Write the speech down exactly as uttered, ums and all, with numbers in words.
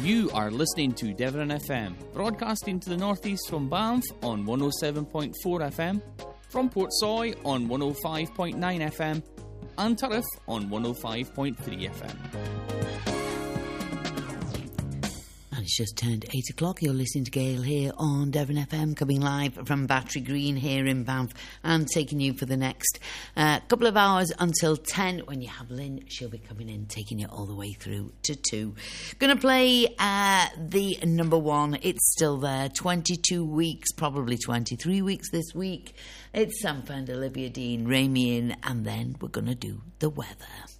You are listening to Devon F M, broadcasting to the northeast from Banff on one oh seven point four F M, from Portsoy on one oh five point nine F M, and Turriff on one oh five point three F M. And it's just turned eight o'clock. You're listening to Gail here on Devon F M, coming live from Battery Green here in Banff, and taking you for the next uh, couple of hours until ten, when you have Lynn. She'll be coming in, taking you all the way through to two. Going to play uh, the number one. It's still there. twenty-two weeks, probably twenty-three weeks this week. It's Sam Fender, Olivia Dean, Ramian, and then we're going to do the weather.